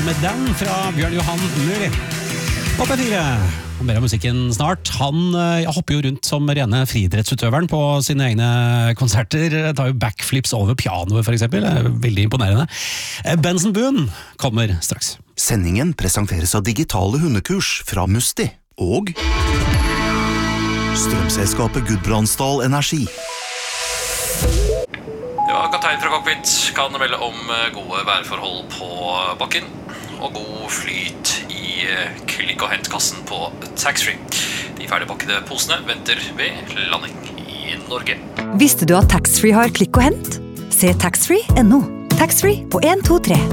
Med den fra Bjørn Johan Muri på P4. Og mer av musikken snart. Han hopper jo rundt som rene friidrettsutøveren på sine egne konserter. Tar jo backflips over pianoet for eksempel. Veldig imponerende. Benson Boone kommer straks. Sendingen presenteres av digitale hundekurs fra Musti og strømselskapet Gudbrandsdal Energi. Ja, kaptein fra cockpit kan melde om gode værforhold på bakken og god flyt i klikk- og hentkassen på taxfree. De ferdigpakkede posene venter ved landing i Norge. Visste du at taxfree har klikk og hent? Se taxfree.no. Taxfree på 123.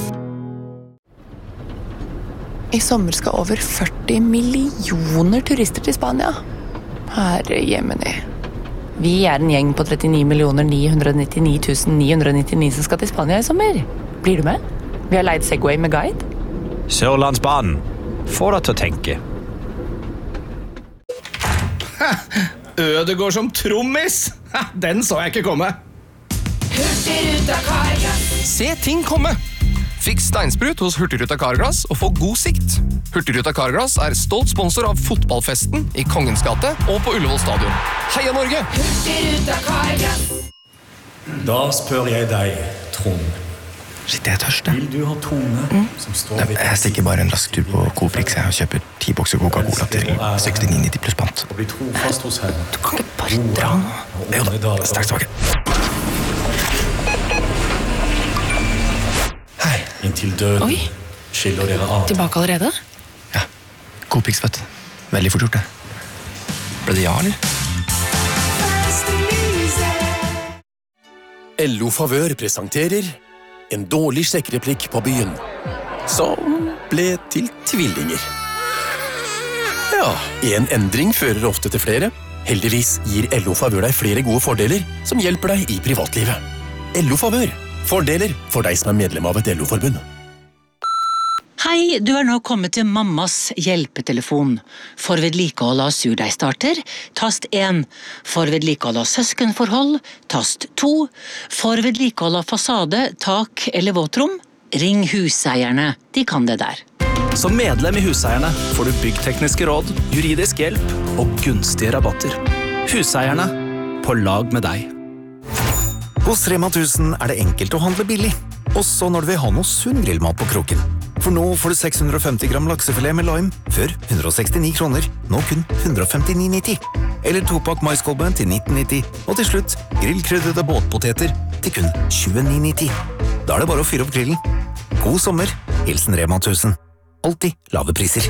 I sommer skal over 40 millioner turister til Spania. Herre Jemini. Vi en gjeng på 39 999 som skal til Spania i sommer. Blir du med? Vi har leid Segway med guide. Sørlandsbanen. Få deg til å tenke. Ødegård som trommis. Den så jeg ikke komme. Hurtigruta Carglass. Se ting komme. Fiks steinsprut hos Hurtigruta Carglass og få god sikt. Hurtigruta Carglass stolt sponsor av fotballfesten i Kongens gate og på Ullevål stadion. Heia Norge! Hurtigruta Carglass. Da spør jeg deg, Trond. Shit, jeg tørst. Vil du ha tone som står ved... Jeg stikker bare en rask tur på Coprix og kjøper 10 bokser Coca-Cola til 69,90 pluss pant. Og bli trofast hos Herren. Du kan ikke bare dra nå. Jo da, straks tilbake. Hei. Inntil døden skiller dere av. Tilbake allerede? Ja, Coprix, vet du. Veldig fort gjort det. Ble det ja, eller? LO Favør presenterer en dårlig sjekkereplikk på byen, som ble til tvillinger. Ja, en endring fører ofte til flere. Heldigvis gir LO Favør deg flere gode fordeler som hjelper deg i privatlivet. LO Favør. Fordeler for deg som medlem av et LO-forbund. Hei, du nå kommet til mammas hjelpetelefon. For vedlikehold av surdeigstarter, tast 1. For vedlikehold av søskenforhold, tast 2. For vedlikehold av fasade, tak eller våtrom, ring huseierne. De kan det der. Som medlem i Huseierne får du byggtekniske råd, juridisk hjelp og gunstige rabatter. Huseierne, på lag med deg. Hos Rema 1000 det enkelt å handle billig, også når du vil ha noe sunn grillmat på kroken. For nå får du 650 gram laksefilet med lime, før 169 kroner, nå kun 159,90. Eller 2-pakk maiskolben til 19,90, og til slutt grillkryddede båtpoteter til kun 29,90. Da det bare å fyre opp grillen. God sommer, hilsen Rema 1000. Alltid lave priser.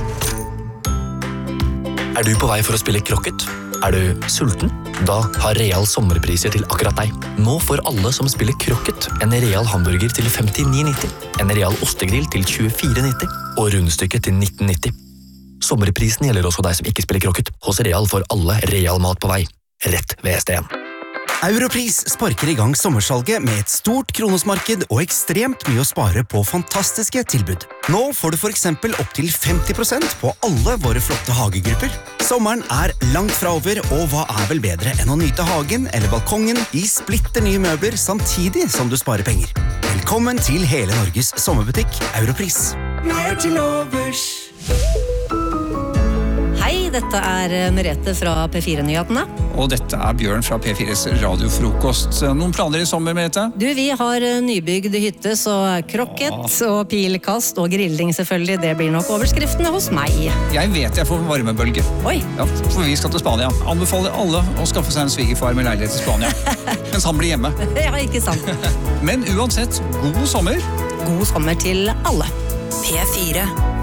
Du på vei for å spille krokket? Du sulten? Da har Real sommerpriser til akkurat deg. Nå får alle som spiller krokket en Real hamburger til 59,90, en Real ostegrill til 24,90 og rundstykket til 19,90. Sommerprisen gjelder også deg som ikke spiller krokket. Hos Real får alle Real mat på vei. Rett ved SDN. Europris sparker i gang sommersalget med et stort kronosmarked og ekstremt mye å spare på fantastiske tilbud. Nå får du for eksempel opp til 50% på alle våre flotte hagegrupper. Sommeren langt fra over, og hva vel bedre enn å nyte hagen eller balkongen i splitter nye møbler samtidig som du sparer penger. Velkommen til hele Norges sommerbutikk, Europris. Mer til overs. Hei, dette Merete fra P4-nyhetene. Og dette Bjørn fra P4s radiofrokost. Noen planer i sommer, Merete? Du, vi har nybygd hytte, så krokket og pilkast og grilling selvfølgelig, det blir nok overskriftene hos meg. Jeg vet jeg får varmebølge. Oi. Ja, for vi skal til Spania. Anbefaler alle å skaffe seg en svigerfar med leilighet i Spania. Mens han blir hjemme. Ja, ikke sant. Men uansett, god sommer. God sommer til alle. P4